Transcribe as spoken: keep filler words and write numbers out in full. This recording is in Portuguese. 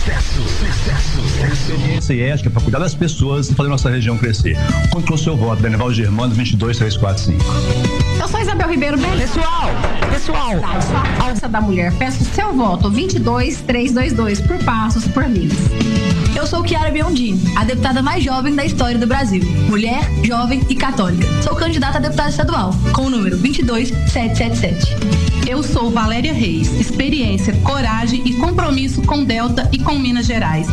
Sucesso, sucesso. Experiência e ética para cuidar das pessoas e fazer nossa região crescer. Conte com o seu voto, Benival Germano, vinte e dois, três quatro cinco. Eu sou Isabel Ribeiro Belli. Pessoal, pessoal. Eu sou a Força da Mulher. Peço seu voto, vinte e dois, três dois dois, por Passos, por Minas. Eu sou Chiara Biondini, a deputada mais jovem da história do Brasil. Mulher, jovem e católica. Sou candidata a deputada estadual, com o número vinte e dois, setecentos e setenta e sete. Eu sou Valéria Reis. Experiência, coragem e compromisso com Delta e com Minas Gerais.